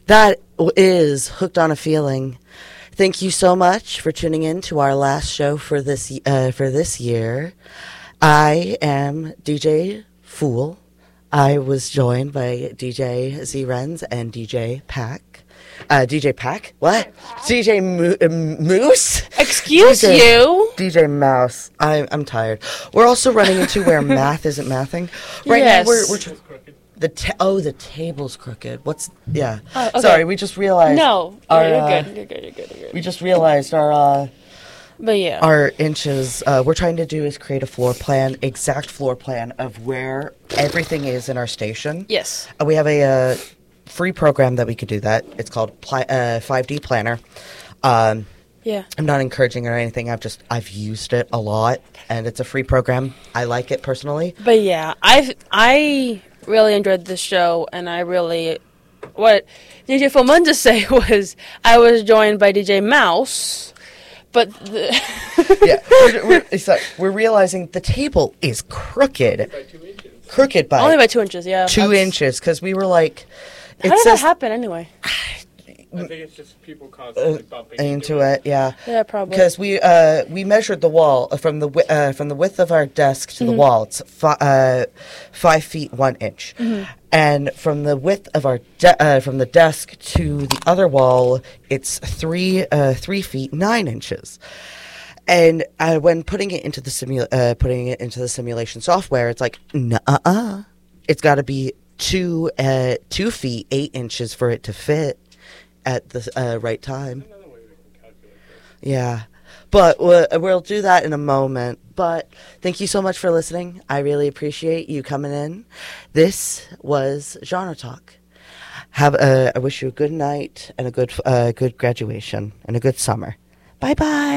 That is Hooked on a Feeling. Thank you so much for tuning in to our last show for this year. I am DJ Fool. I was joined by DJ Z Renz and DJ Pack. DJ Pack? What? DJ Moose? Excuse you? DJ Mouse. I'm tired. We're also running into where math isn't mathing. Right Yes. now we're the table's crooked. Yeah. Okay. Sorry, we just realized. No, you're good. You're good. We just realized our But yeah. our inches. We're trying to do is create a exact floor plan of where everything is in our station. Yes. We have a free program that we could do that. It's called 5D Planner. Yeah. I'm not encouraging it or anything. I've used it a lot, and it's a free program. I like it personally. But yeah, I really enjoyed this show, and what DJ Fomun just say was I was joined by DJ Mouse, but Yeah, we're realizing the table is crooked. Crooked by only by 2 inches. Yeah, 2 inches, because we were like, How did that happen anyway? I think it's just people constantly bumping into it. Yeah. Yeah, probably. Because we measured the wall from the width of our desk to the wall. It's 5 feet 1 inch, and from the width of our from the desk to the other wall, it's 3 feet 9 inches. And when putting it into the simulation software, it's like, nuh-uh. It's got to be 2 feet 8 inches for it to fit at the right time. Another way we can calculate this. Yeah. But we'll do that in a moment. But thank you so much for listening. I really appreciate you coming in. This was Genre Talk. I wish you a good night and a good graduation and a good summer. Bye-bye.